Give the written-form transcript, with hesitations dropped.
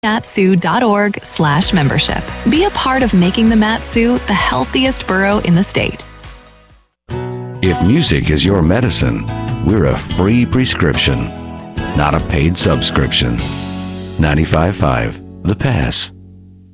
matsu.org/membership. Be a part of making the Mat-Su the healthiest borough in the state. If music is your medicine, we're a free prescription, not a paid subscription. 95.5 The Pass.